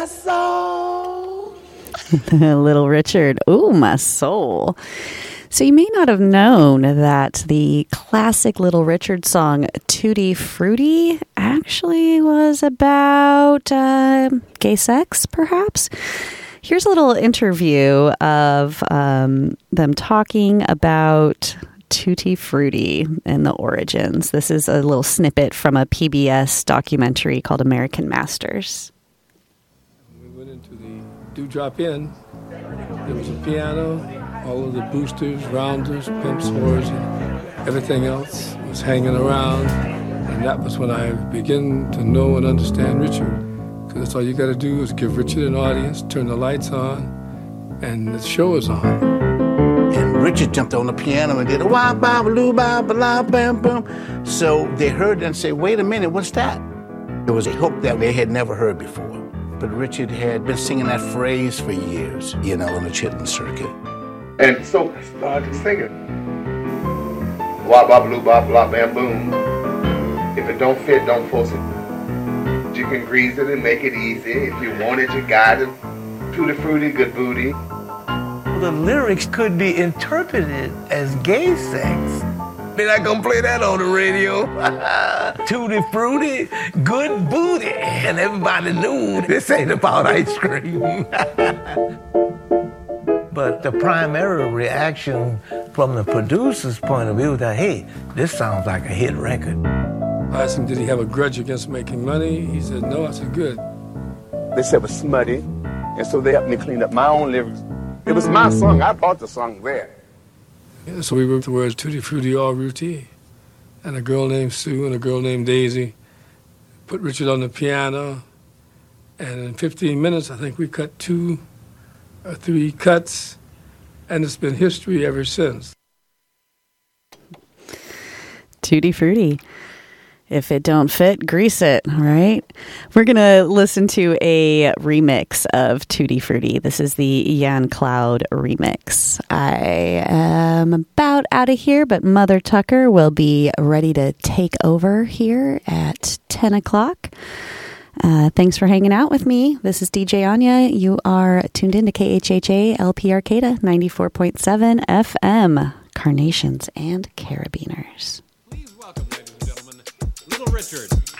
Soul. Little Richard. Ooh, my soul. So you may not have known that the classic Little Richard song, Tutti Frutti, actually was about gay sex, perhaps. Here's a little interview of them talking about Tutti Frutti and the origins. This is a little snippet from a PBS documentary called American Masters. We went into the Dewdrop Inn. There was a piano. All of the boosters, rounders, pimps, whores, and everything else was hanging around. And that was when I began to know and understand Richard. Because that's all you got to do is give Richard an audience, turn the lights on, and the show is on. And Richard jumped on the piano and did a wah ba loo ba ba la bam bam. So they heard it and said, "Wait a minute, what's that?" It was a hook that they had never heard before. But Richard had been singing that phrase for years, you know, on the Chitlin circuit. And so I started singing. Wah bop blue bop blah bam boom. If it don't fit, don't force it. You can grease it and make it easy. If you want it, you got it. Tutti frutti, good booty. The lyrics could be interpreted as gay sex. They're not gonna play that on the radio. Tutti frutti, good booty. And everybody knew this ain't about ice cream. But the primary reaction from the producer's point of view was that, hey, this sounds like a hit record. I asked him, did he have a grudge against making money? He said, no. I said, good. They said it was smutty, and so they helped me clean up my own lyrics. It was my song. I brought the song there. Yeah, so we wrote the words Tutti Frutti All Ruti. And a girl named Sue and a girl named Daisy put Richard on the piano. And in 15 minutes, I think we cut 2 or 3 cuts, and it's been history ever since. Tutti Frutti. If it don't fit, grease it, right? We're going to listen to a remix of Tutti Frutti. This is the Ian Cloud remix. I am about out of here, but Mother Tucker will be ready to take over here at 10 o'clock. Thanks for hanging out with me. This is DJ Anya. You are tuned in to KHHA LP Arcata 94.7 FM, Carnations and Carabiners. Please welcome, ladies and gentlemen, Little Richard.